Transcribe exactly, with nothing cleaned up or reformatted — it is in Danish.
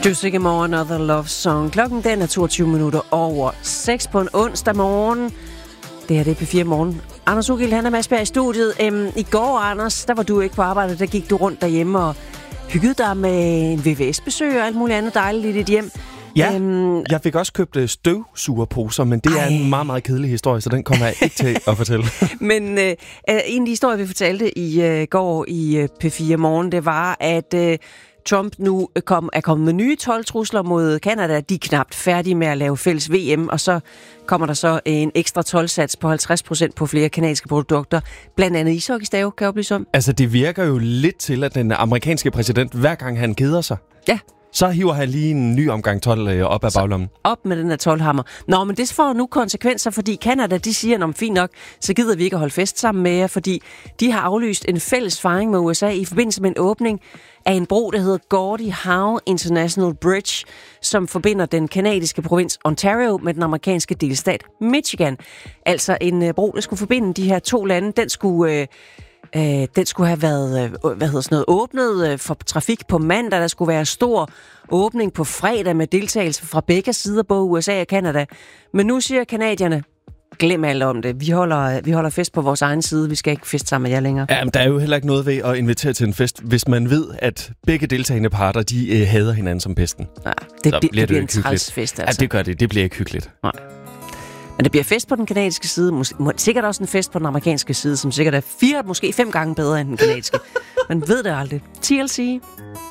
Du Sikke Morgen, Another Love Song. Klokken den er toogtyve minutter over seks på en onsdag morgen. Det her det er P fire Morgen. Anders Ugild, han er Mads Berg i studiet. Æm, I går, Anders, der var du ikke på arbejde. Der gik du rundt derhjemme og hyggede dig med en V V S-besøg og alt muligt andet dejligt i dit hjem. Ja, øhm, jeg fik også købt støvsugerposer, men det ej. er en meget, meget kedelig historie, så den kommer jeg ikke til at fortælle. Men øh, en af de historier, vi fortalte i øh, går i øh, P fire Morgen, det var, at øh, Trump nu kom, er kommet med nye toldtrusler mod Canada. De er knap færdige med at lave fælles V M, og så kommer der så en ekstra toldsats på halvtreds procent på flere canadiske produkter. Blandt andet ishockeystave, kan jeg oplyse om. Altså, det virker jo lidt til, at den amerikanske præsident, hver gang han keder sig, ja. så hiver han lige en ny omgang told op af baglommen. Op med den her toldhammer. Nå, men det får nu konsekvenser, fordi Canada, de siger, om fint nok, så gider vi ikke at holde fest sammen med jer, fordi de har aflyst en fælles fejring med U S A i forbindelse med en åbning af en bro, der hedder Gordie Howe International Bridge, som forbinder den kanadiske provins Ontario med den amerikanske delstat Michigan. Altså en bro, der skulle forbinde de her to lande. Den skulle... Øh, Øh, den skulle have været øh, hvad hedder sådan noget, åbnet øh, for trafik på mandag. Der skulle være stor åbning på fredag med deltagelse fra begge sider, både U S A og Canada. Men nu siger kanadierne, glem alt om det. Vi holder, vi holder fest på vores egen side. Vi skal ikke feste sammen med jer længere. Ja, men der er jo heller ikke noget ved at invitere til en fest, hvis man ved, at begge deltagende parter, de øh, hader hinanden som pesten. Ja, det, det, det, det bliver en træls fest, altså. Ja, det gør det. Det bliver ikke hyggeligt. Nej. Men der bliver fest på den kanadiske side, måske, sikkert også en fest på den amerikanske side, som sikkert er fire, måske fem gange bedre end den kanadiske. Man ved det aldrig. T L C.